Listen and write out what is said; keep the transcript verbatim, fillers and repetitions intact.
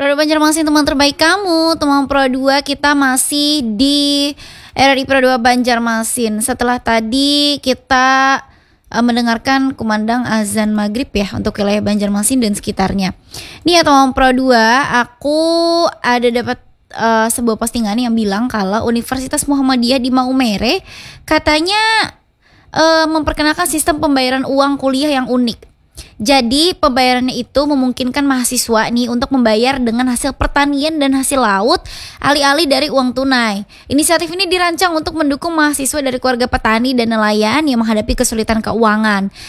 Pro dua Banjarmasin, teman terbaik kamu. Teman Pro dua, kita masih di R R I Pro dua Banjarmasin. Setelah tadi kita uh, mendengarkan kumandang azan maghrib ya untuk wilayah Banjarmasin dan sekitarnya. Nih ya teman Pro dua, aku ada dapat uh, sebuah postingan yang bilang kalau Universitas Muhammadiyah di Maumere katanya uh, memperkenalkan sistem pembayaran uang kuliah yang unik. Jadi pembayarannya itu memungkinkan mahasiswa nih untuk membayar dengan hasil pertanian dan hasil laut alih-alih dari uang tunai. Inisiatif ini dirancang untuk mendukung mahasiswa dari keluarga petani dan nelayan yang menghadapi kesulitan keuangan.